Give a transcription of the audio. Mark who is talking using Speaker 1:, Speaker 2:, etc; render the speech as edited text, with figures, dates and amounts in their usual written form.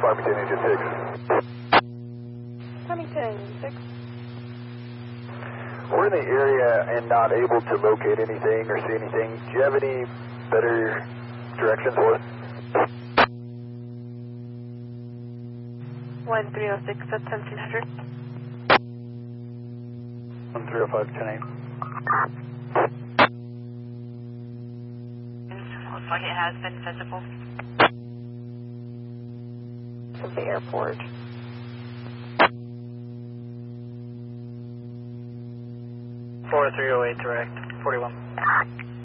Speaker 1: Farmington Engine 6.
Speaker 2: Farmington 6.
Speaker 1: We're in the area and not able to locate anything or see anything. Do you have any better directions for us?
Speaker 2: 1306 at 1700.
Speaker 1: 10305, 10-8.
Speaker 2: Looks like it has been visible. To the airport.
Speaker 1: Four 308 direct, 41.